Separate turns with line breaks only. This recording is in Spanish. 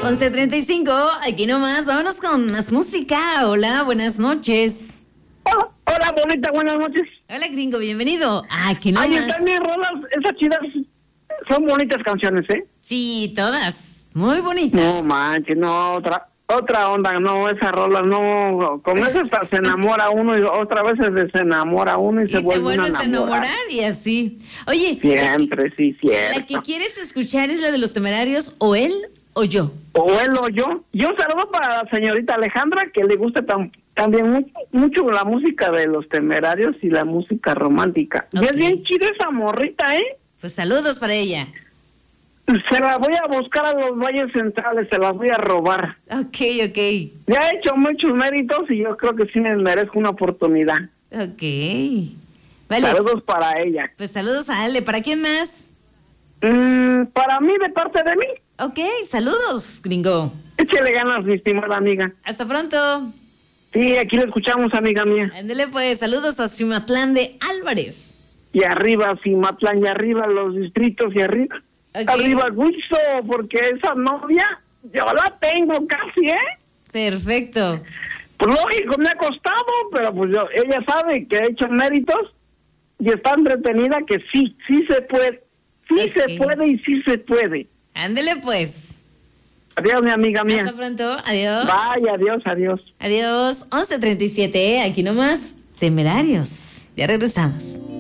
11:35, aquí nomás, vámonos con más música. Hola, buenas noches.
Hola, bonita, buenas noches.
Hola, gringo, bienvenido. Aquí nomás.
Ahí están mis rolas, esas chidas, son bonitas canciones, ¿eh?
Sí, todas, muy bonitas.
No manches, no, otra onda, no, esas rolas, no, con eso hasta se enamora uno y otra vez se desenamora uno y se vuelve
te vuelves
a
a enamorar y así. Oye,
siempre, sí, cierto.
¿la que quieres escuchar es la de Los Temerarios o él o yo?
O él o yo. Yo saludo para la señorita Alejandra, que le gusta también mucho la música de Los Temerarios y la música romántica.
Okay.
Y es bien chida esa morrita, ¿eh?
Pues saludos para ella.
Se la voy a buscar a los valles centrales, se las voy a robar.
Ok.
Ya he hecho muchos méritos y yo creo que sí me merezco una oportunidad.
Ok. Vale.
Saludos para ella.
Pues saludos a Ale. ¿Para quién más?
Para mí, de parte de mí.
Ok, saludos, gringo.
Échale ganas, mi estimada amiga.
Hasta pronto.
Sí, aquí lo escuchamos, amiga mía.
Ándele pues, saludos a Cimatlán de Álvarez.
Y arriba Cimatlán, y arriba los distritos, y arriba.
Okay.
Arriba Huizo, porque esa novia, yo la tengo casi, ¿eh?
Perfecto.
Pues lógico, me ha costado, pero pues ella sabe que he hecho méritos y está entretenida que sí se puede. Sí se puede y sí se puede.
Ándele pues.
Adiós, mi amiga mía.
Hasta pronto, adiós.
Vaya, adiós.
Adiós, 11:37, aquí nomás, Temerarios. Ya regresamos.